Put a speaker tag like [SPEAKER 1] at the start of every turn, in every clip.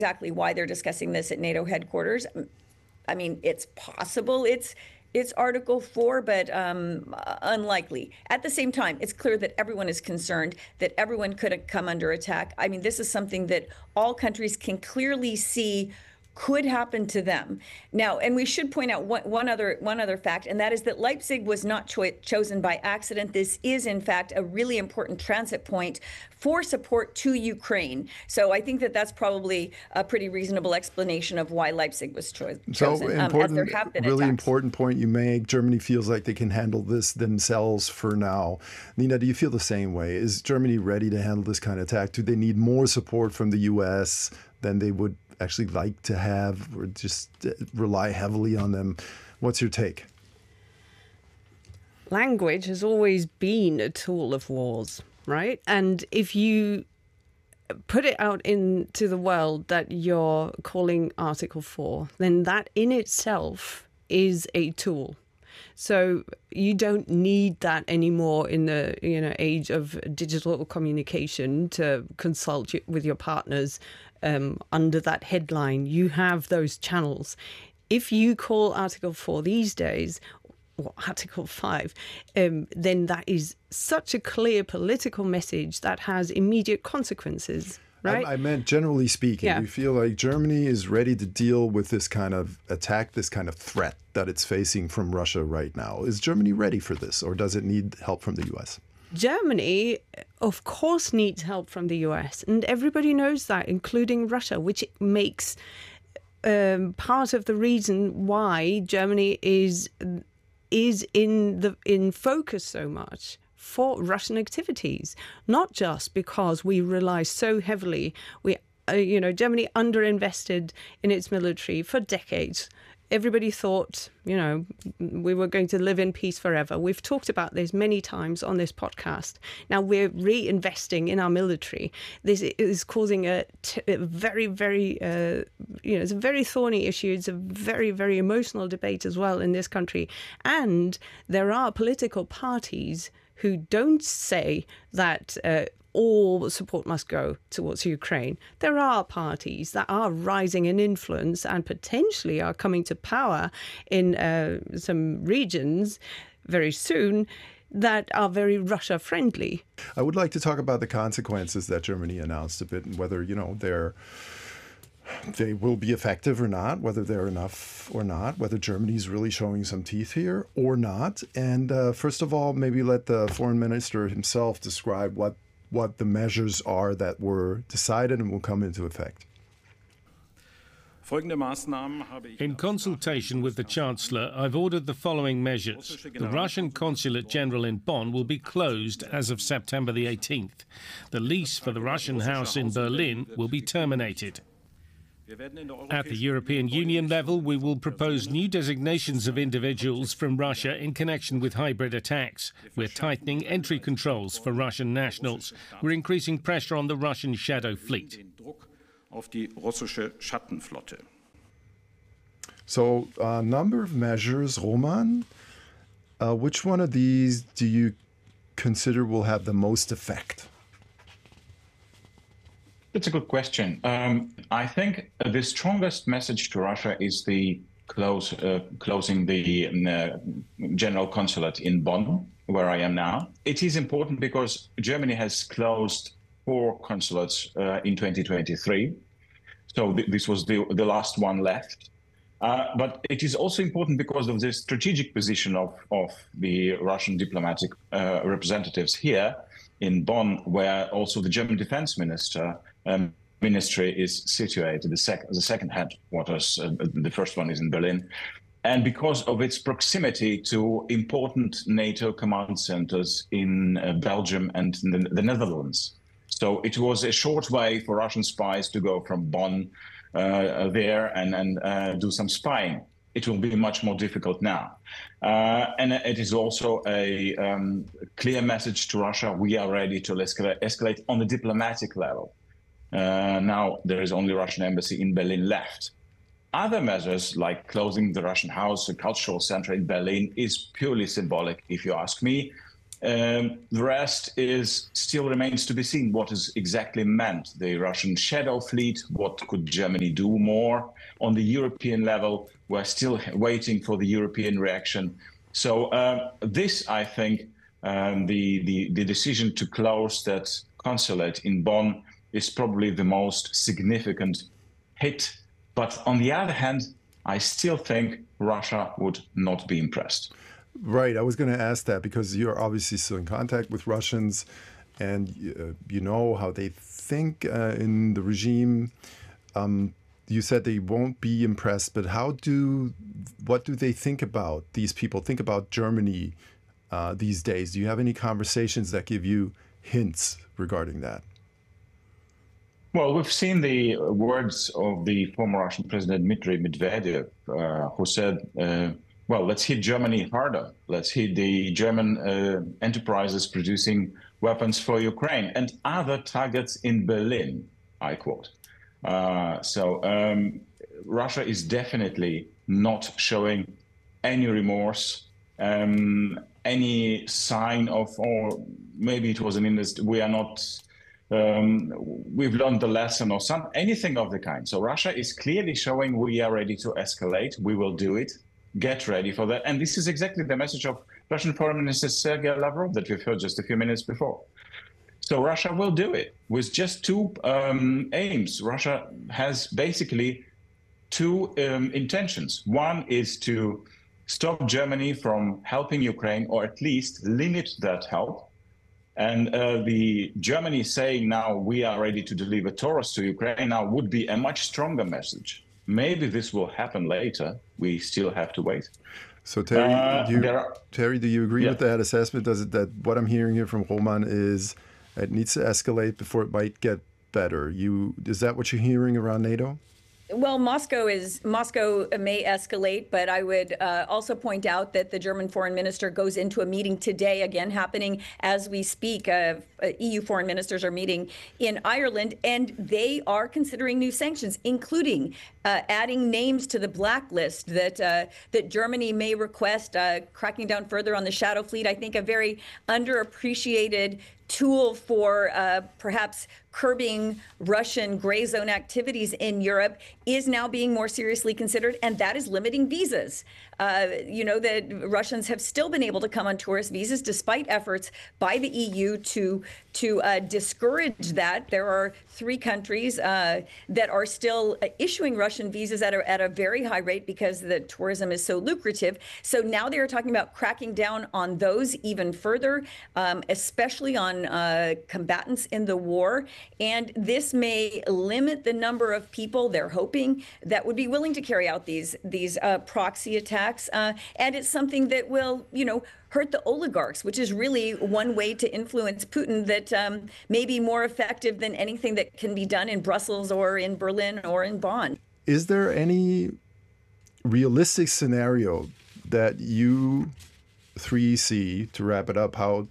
[SPEAKER 1] exactly why they're discussing this at NATO headquarters. I mean, it's possible it's Article 4, but unlikely. At the same time, it's clear that everyone is concerned, that everyone could come under attack. I mean, this is something that all countries can clearly see could happen to them. Now, and we should point out one other fact, and that is that Leipzig was not chosen by accident. This is, in fact, a really important transit point for support to Ukraine. So I think that that's probably a pretty reasonable explanation of why Leipzig was chosen.
[SPEAKER 2] So important,
[SPEAKER 1] as there have been
[SPEAKER 2] really
[SPEAKER 1] attacks.
[SPEAKER 2] important point you make. Germany feels like they can handle this themselves for now. Nina, do you feel the same way? Is Germany ready to handle this kind of attack? Do they need more support from the U.S. than they would actually like to have, or just rely heavily on them? What's your take?
[SPEAKER 3] Language has always been a tool of wars, right? And if you put it out into the world that you're calling Article 4, then that in itself is a tool. So you don't need that anymore in the age of digital communication to consult with your partners under that headline. You have those channels. If you call Article 4 these days, or Article 5, then that is such a clear political message that has immediate consequences. Right?
[SPEAKER 2] I meant generally speaking,
[SPEAKER 3] Yeah.
[SPEAKER 2] you feel like Germany is ready to deal with this kind of attack, this kind of threat that it's facing from Russia right now. Is Germany ready for this, or does it need help from the U.S.?
[SPEAKER 3] Germany, of course, needs help from the US, and everybody knows that, including Russia, which makes part of the reason why Germany is in focus so much for Russian activities, not just because we rely so heavily. Germany underinvested in its military for decades. Everybody thought, we were going to live in peace forever. We've talked about this many times on this podcast. Now we're reinvesting in our military. This is causing a very, very, it's a very thorny issue. It's a very, very emotional debate as well in this country. And there are political parties who don't say that all support must go towards Ukraine. There are parties that are rising in influence and potentially are coming to power in some regions very soon that are very Russia-friendly.
[SPEAKER 2] I would like to talk about the consequences that Germany announced a bit, and whether, they will be effective or not, whether they're enough or not, whether Germany's really showing some teeth here or not. And first of all, maybe let the foreign minister himself describe what the measures are that were decided and will come into effect.
[SPEAKER 4] In consultation with the Chancellor, I've ordered the following measures. The Russian Consulate General in Bonn will be closed as of September the 18th. The lease for the Russian house in Berlin will be terminated. At the European Union level, we will propose new designations of individuals from Russia in connection with hybrid attacks. We're tightening entry controls for Russian nationals. We're increasing pressure on the Russian shadow fleet.
[SPEAKER 2] So, a number of measures. Roman, which one of these do you consider will have the most effect?
[SPEAKER 5] That's a good question. I think the strongest message to Russia is the closing the general consulate in Bonn, where I am now. It is important because Germany has closed 4 consulates in 2023. So this was the last one left. But it is also important because of the strategic position of the Russian diplomatic representatives here in Bonn, where also the German defense ministry is situated, the second headquarters. The first one is in Berlin. And because of its proximity to important NATO command centers in Belgium and in the Netherlands. So it was a short way for Russian spies to go from Bonn there and do some spying. It will be much more difficult now. And it is also a clear message to Russia: we are ready to escalate on the diplomatic level. Now there is only Russian embassy in Berlin left. Other measures, like closing the Russian house, a cultural center in Berlin, is purely symbolic, if you ask me. The rest is still remains to be seen what is exactly meant. The Russian shadow fleet, what could Germany do more? On the European level, we're still waiting for the European reaction. So this, I think, the decision to close that consulate in Bonn is probably the most significant hit. But on the other hand, I still think Russia would not be impressed.
[SPEAKER 2] Right. I was going to ask that because you're obviously still in contact with Russians and you know how they think in the regime. You said they won't be impressed, but what do they think about, these people think about Germany these days? Do you have any conversations that give you hints regarding that?
[SPEAKER 5] Well, we've seen the words of the former Russian President Dmitry Medvedev, who said, well, let's hit Germany harder. Let's hit the German enterprises producing weapons for Ukraine and other targets in Berlin, I quote. Russia is definitely not showing any remorse, any sign of, or maybe it was we are not, we've learned the lesson or anything of the kind. So Russia is clearly showing we are ready to escalate. We will do it. Get ready for that. And this is exactly the message of Russian Foreign Minister Sergei Lavrov that we've heard just a few minutes before. So Russia will do it with just two aims. Russia has basically two intentions. One is to stop Germany from helping Ukraine, or at least limit that help. And the Germany saying now we are ready to deliver Taurus to Ukraine now would be a much stronger message. Maybe this will happen later. We still have to wait.
[SPEAKER 2] So Terry, do you agree with that assessment? That what I'm hearing here from Roman is it needs to escalate before it might get better? Is that what you're hearing around NATO?
[SPEAKER 1] Well, Moscow may escalate, but I would also point out that the German foreign minister goes into a meeting today, again happening as we speak. EU foreign ministers are meeting in Ireland, and they are considering new sanctions, including adding names to the blacklist that Germany may request, cracking down further on the shadow fleet. I think a very underappreciated tool for perhaps curbing Russian gray zone activities in Europe is now being more seriously considered, and that is limiting visas. The Russians have still been able to come on tourist visas despite efforts by the EU to discourage that. There are 3 countries that are still issuing Russian visas at a very high rate because the tourism is so lucrative. So now they are talking about cracking down on those even further, especially on combatants in the war. And this may limit the number of people, they're hoping, that would be willing to carry out these proxy attacks. And it's something that will, hurt the oligarchs, which is really one way to influence Putin that may be more effective than anything that can be done in Brussels or in Berlin or in Bonn.
[SPEAKER 2] Is there any realistic scenario that you 3 see, to wrap it up, how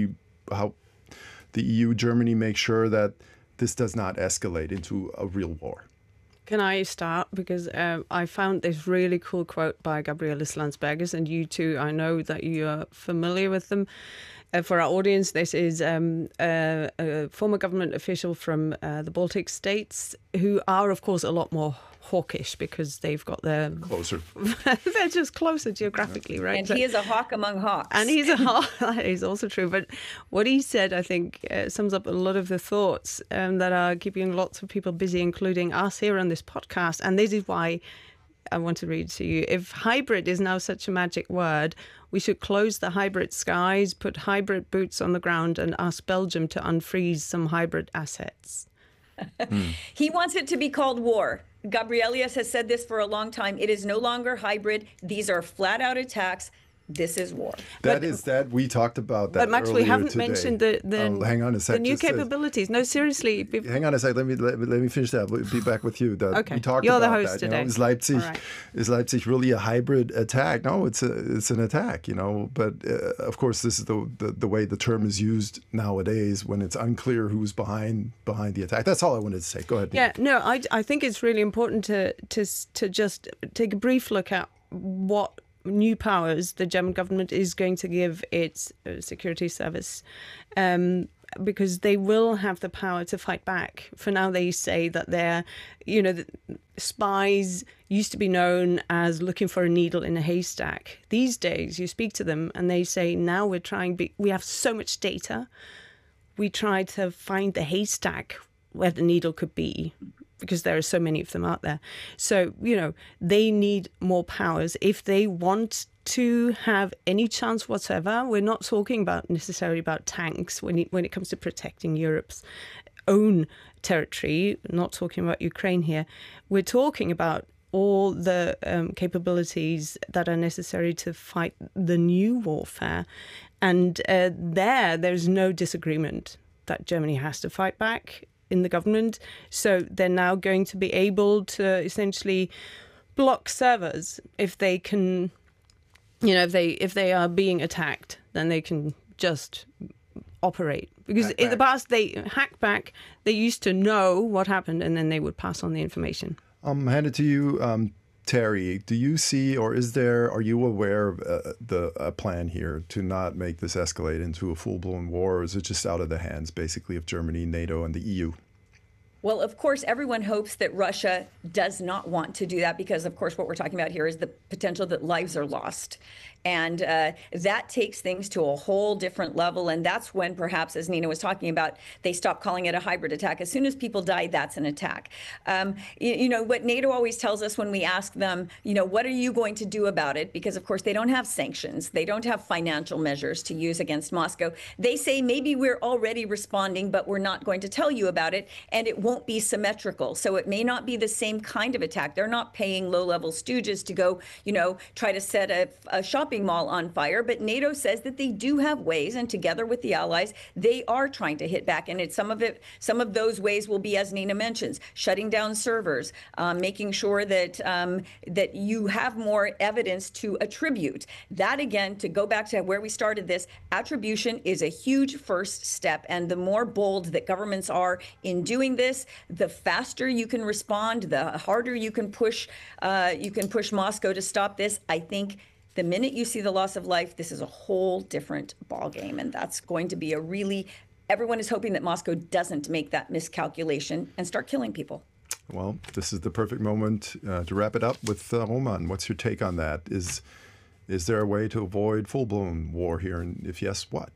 [SPEAKER 2] the EU, Germany make sure that this does not escalate into a real war?
[SPEAKER 3] Can I start? Because I found this really cool quote by Gabriela Landsbergis, and you too, I know that you are familiar with them. For our audience, this is a former government official from the Baltic states, who are, of course, a lot more hawkish because they've got their...
[SPEAKER 2] Closer.
[SPEAKER 3] They're just closer geographically, right?
[SPEAKER 1] And he is a hawk among hawks.
[SPEAKER 3] And he's a hawk. That is also true. But what he said, I think, sums up a lot of the thoughts that are keeping lots of people busy, including us here on this podcast. And this is why I want to read to you. If hybrid is now such a magic word, we should close the hybrid skies, put hybrid boots on the ground, and ask Belgium to unfreeze some hybrid assets.
[SPEAKER 1] He wants it to be called war. Gabrielius has said this for a long time. It is no longer hybrid. These are flat out attacks. This is war.
[SPEAKER 2] We talked about that.
[SPEAKER 3] But Max, we haven't mentioned the
[SPEAKER 2] hang on a sec,
[SPEAKER 3] the new capabilities. No, seriously.
[SPEAKER 2] Hang on a sec. Let me finish that. We'll be back with you.
[SPEAKER 3] Okay.
[SPEAKER 2] We talked
[SPEAKER 3] You're
[SPEAKER 2] about
[SPEAKER 3] the host
[SPEAKER 2] that.
[SPEAKER 3] today.
[SPEAKER 2] Is Leipzig really a hybrid attack? No, it's an attack. But of course, this is the way the term is used nowadays when it's unclear who's behind the attack. That's all I wanted to say. Go ahead.
[SPEAKER 3] Yeah. No, I think it's really important to just take a brief look at what new powers the German government is going to give its security service, because they will have the power to fight back. For now, they say that they're, the spies used to be known as looking for a needle in a haystack. These days, you speak to them and they say, now we have so much data. We try to find the haystack where the needle could be, because there are so many of them out there. So, they need more powers if they want to have any chance whatsoever. We're not talking necessarily about tanks when it comes to protecting Europe's own territory, not talking about Ukraine here. We're talking about all the capabilities that are necessary to fight the new warfare. And there's no disagreement that Germany has to fight back in the government. So they're now going to be able to essentially block servers if they can, if they are being attacked, then they can just operate. Because in the past, they hack back, they used to know what happened, and then they would pass on the information.
[SPEAKER 2] Hand it to you, Terry. Do you see, or are you aware of a plan here to not make this escalate into a full-blown war, or is it just out of the hands, basically, of Germany, NATO, and the EU?
[SPEAKER 1] Well, of course, everyone hopes that Russia does not want to do that because, of course, what we're talking about here is the potential that lives are lost. And that takes things to a whole different level. And that's when perhaps, as Nina was talking about, they stop calling it a hybrid attack. As soon as people die, that's an attack. What NATO always tells us when we ask them, what are you going to do about it? Because, of course, they don't have sanctions. They don't have financial measures to use against Moscow. They say maybe we're already responding, but we're not going to tell you about it. And it won't be symmetrical. So it may not be the same kind of attack. They're not paying low-level stooges to go, try to set a shopping mall on fire. But NATO says that they do have ways, and together with the allies, they are trying to hit back. And some of those ways will be, as Nina mentions, shutting down servers, making sure that you have more evidence to attribute. That, again, to go back to where we started this, attribution is a huge first step. And the more bold that governments are in doing this, the faster you can respond, the harder you can push Moscow to stop this. I think the minute you see the loss of life, this is a whole different ballgame. And that's going to be everyone is hoping that Moscow doesn't make that miscalculation and start killing people.
[SPEAKER 2] Well, this is the perfect moment to wrap it up with Roman. What's your take on that? Is there a way to avoid full-blown war here? And if yes, what?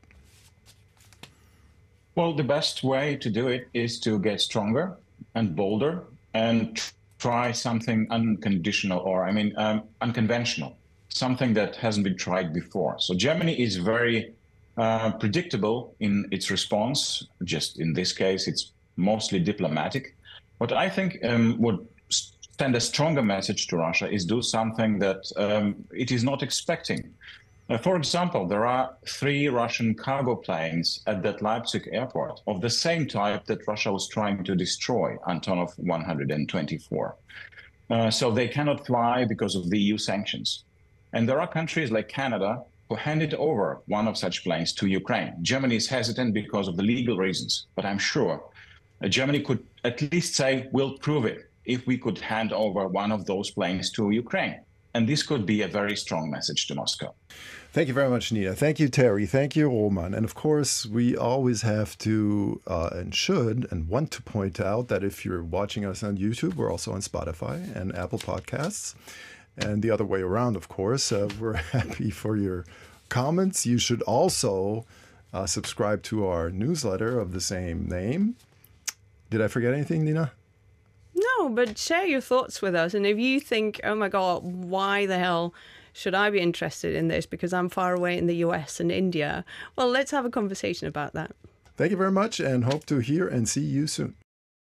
[SPEAKER 5] Well, the best way to do it is to get stronger and bolder and try something unconditional unconventional, something that hasn't been tried before. So Germany is very predictable in its response. Just in this case, it's mostly diplomatic. What I think would send a stronger message to Russia is do something that it is not expecting. For example, there are 3 Russian cargo planes at that Leipzig airport of the same type that Russia was trying to destroy, Antonov 124. So they cannot fly because of the EU sanctions. And there are countries like Canada who handed over one of such planes to Ukraine. Germany is hesitant because of the legal reasons, but I'm sure Germany could at least say, we'll prove it if we could hand over one of those planes to Ukraine. And this could be a very strong message to Moscow.
[SPEAKER 2] Thank you very much, Nina. Thank you, Terry. Thank you, Roman. And of course, we always have to and should and want to point out that if you're watching us on YouTube, we're also on Spotify and Apple Podcasts. And the other way around, of course, we're happy for your comments. You should also subscribe to our newsletter of the same name. Did I forget anything, Nina?
[SPEAKER 3] No, but share your thoughts with us. And if you think, oh my God, why the hell should I be interested in this because I'm far away in the US and India? Well, let's have a conversation about that.
[SPEAKER 2] Thank you very much and hope to hear and see you soon.